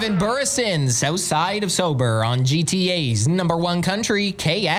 Gavin Burrison, south side of sober on GTA's number one country,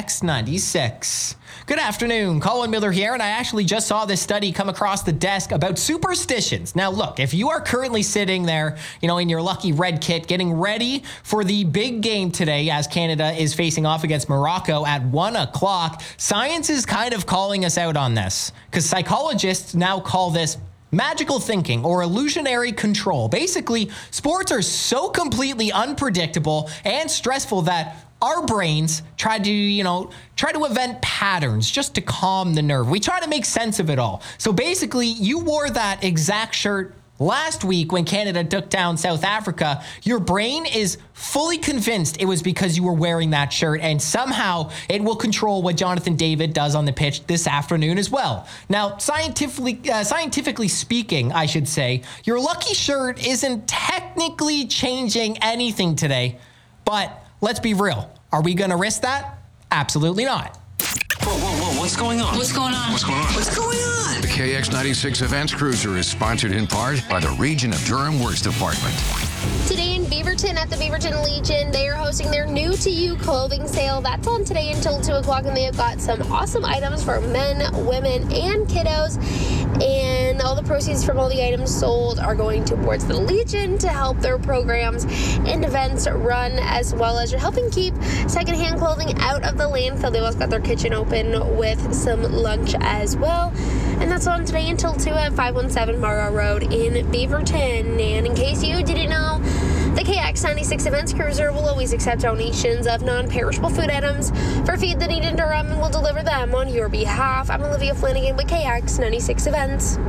KX96. Good afternoon, Colin Miller here, and I actually just saw this study come across the desk about superstitions. Now look, if you are currently sitting there, in your lucky red kit, getting ready for the big game today as Canada is facing off against Morocco at 1 o'clock, science is kind of calling us out on this, because psychologists now call this magical thinking or illusionary control. Basically, sports are so completely unpredictable and stressful that our brains try to invent patterns just to calm the nerve. We try to make sense of it all. So basically, you wore that exact shirt last week when Canada took down South Africa. Your brain is fully convinced it was because you were wearing that shirt, and somehow it will control what Jonathan David does on the pitch this afternoon as well. Now, scientifically speaking, I should say, your lucky shirt isn't technically changing anything today, but let's be real. Are we going to risk that? Absolutely not. Whoa, what's going on? What's going on? What's going on? What's going on? The KX96 Events Cruiser is sponsored in part by the Region of Durham Works Department. Today in Beaverton at the Beaverton Legion, they are hosting their New to You clothing sale. That's on today until 2 o'clock, and they have got some awesome items for men, women, and kiddos. And all the proceeds from all the items sold are going towards the Legion to help their programs and events run, as well as you're helping keep secondhand clothing out of the landfill. They've also got their kitchen open with some lunch as well. And that's on today until 2 at 517 Morrow Road in Beaverton. And in case you didn't know, the KX96 Events Cruiser will always accept donations of non-perishable food items for Feed the Need in Durham and will deliver them on your behalf. I'm Olivia Flanagan with KX96 Events.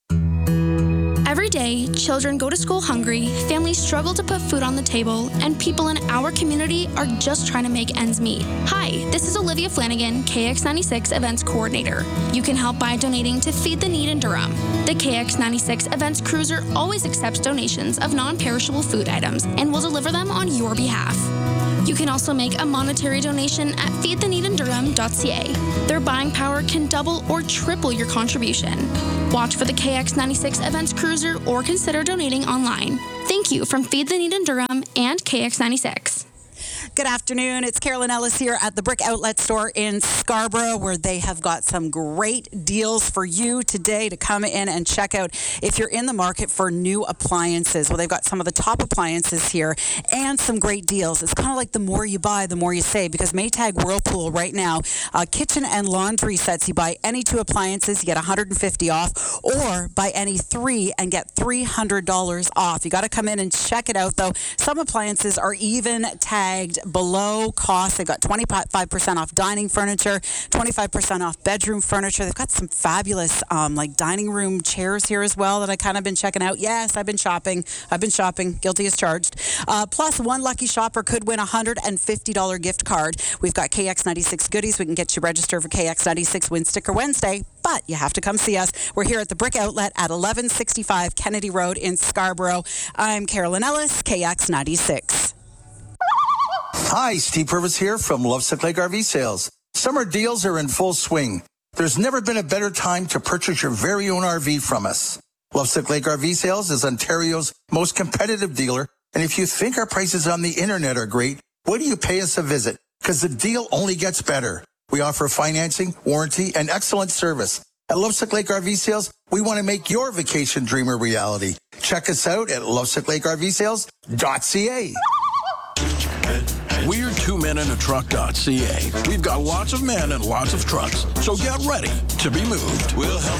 Every day, children go to school hungry, families struggle to put food on the table, and people in our community are just trying to make ends meet. Hi, this is Olivia Flanagan, KX96 Events Coordinator. You can help by donating to Feed the Need in Durham. The KX96 Events Cruiser always accepts donations of non-perishable food items and will deliver them on your behalf. You can also make a monetary donation at feedtheneedindurham.ca. Their buying power can double or triple your contribution. Watch for the KX96 Events Cruiser or consider donating online. Thank you from Feed the Need in Durham and KX96. Good afternoon. It's Carolyn Ellis here at the Brick Outlet Store in Scarborough, where they have got some great deals for you today to come in and check out if you're in the market for new appliances. Well, they've got some of the top appliances here and some great deals. It's kind of like the more you buy, the more you save, because Maytag Whirlpool right now, kitchen and laundry sets, you buy any 2 appliances, you get $150 off, or buy any 3 and get $300 off. You got to come in and check it out, though. Some appliances are even tagged below cost. They've got 25% off dining furniture, 25% off bedroom furniture. They've got some fabulous dining room chairs here as well that I kind of been checking out. Yes, I've been shopping. Guilty as charged. Plus, one lucky shopper could win a $150 gift card. We've got KX96 goodies. We can get you registered for KX96 Win Sticker Wednesday, but you have to come see us. We're here at the Brick Outlet at 1165 Kennedy Road in Scarborough. I'm Carolyn Ellis, KX96. Hi, Steve Purvis here from Lovesick Lake RV Sales. Summer deals are in full swing. There's never been a better time to purchase your very own RV from us. Lovesick Lake RV Sales is Ontario's most competitive dealer, and if you think our prices on the internet are great, why do you pay us a visit? Because the deal only gets better. We offer financing, warranty, and excellent service. At Lovesick Lake RV Sales, we want to make your vacation dream a reality. Check us out at lovesicklakervsales.ca. We're 2meninatruck.ca. We've got lots of men and lots of trucks, so get ready to be moved. We'll help